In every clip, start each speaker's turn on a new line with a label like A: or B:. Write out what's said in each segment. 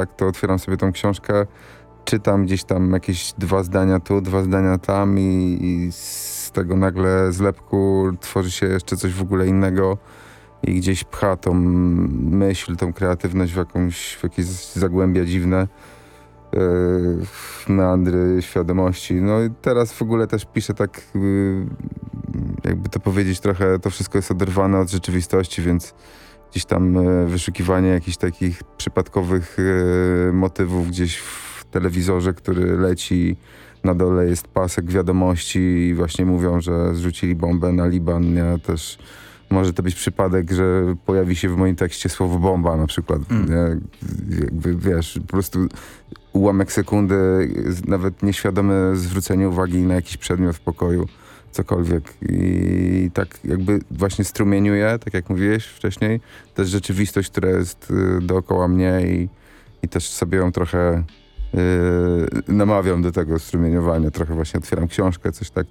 A: tak, to otwieram sobie tą książkę, czytam gdzieś tam jakieś 2 zdania tu, 2 zdania tam i z tego nagle zlepku tworzy się jeszcze coś w ogóle innego i gdzieś pcha tą myśl, tą kreatywność w jakieś zagłębia dziwne, w meandry świadomości. No i teraz w ogóle też piszę tak, jakby to powiedzieć, trochę to wszystko jest oderwane od rzeczywistości, więc gdzieś tam wyszukiwanie jakichś takich przypadkowych motywów gdzieś w telewizorze, który leci, na dole jest pasek wiadomości i właśnie mówią, że zrzucili bombę na Liban. Ja też może to być przypadek, że pojawi się w moim tekście słowo bomba na przykład. Nie? Jakby, wiesz, po prostu ułamek sekundy, nawet nieświadome zwrócenie uwagi na jakiś przedmiot w pokoju, cokolwiek. I tak jakby właśnie strumieniuje, tak jak mówiłeś wcześniej, też rzeczywistość, która jest dookoła mnie i też sobie ją trochę namawiam do tego strumieniowania. Trochę właśnie otwieram książkę, coś tak.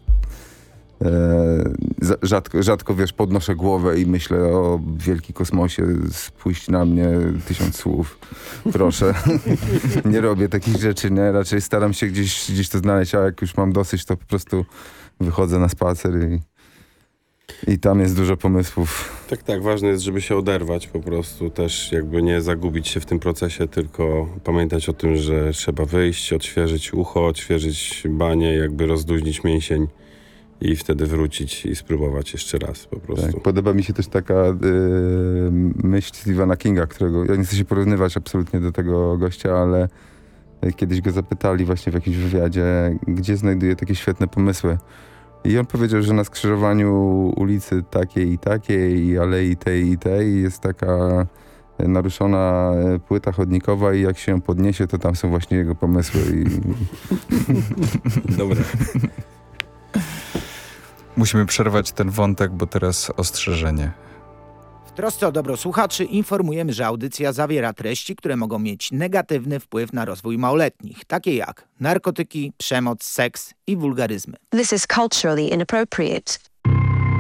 A: Rzadko, wiesz, podnoszę głowę i myślę o wielkim kosmosie, spójrz na mnie 1000 słów, proszę. Nie robię takich rzeczy, nie? Raczej staram się gdzieś to znaleźć, a jak już mam dosyć, to po prostu wychodzę na spacer i tam jest dużo pomysłów.
B: Tak, ważne jest, żeby się oderwać po prostu, też jakby nie zagubić się w tym procesie, tylko pamiętać o tym, że trzeba wyjść, odświeżyć ucho, odświeżyć banie, jakby rozluźnić mięsień i wtedy wrócić i spróbować jeszcze raz po prostu.
A: Tak, podoba mi się też taka myśl Stephena Kinga, którego ja nie chcę się porównywać absolutnie do tego gościa, ale kiedyś go zapytali właśnie w jakimś wywiadzie, gdzie znajduje takie świetne pomysły. I on powiedział, że na skrzyżowaniu ulicy takiej i alei tej i tej jest taka naruszona płyta chodnikowa i jak się ją podniesie, to tam są właśnie jego pomysły.
B: Dobra.
C: Musimy przerwać ten wątek, bo teraz ostrzeżenie.
D: W trosce o dobro słuchaczy informujemy, że audycja zawiera treści, które mogą mieć negatywny wpływ na rozwój małoletnich, takie jak narkotyki, przemoc, seks i wulgaryzmy.
E: This is culturally inappropriate.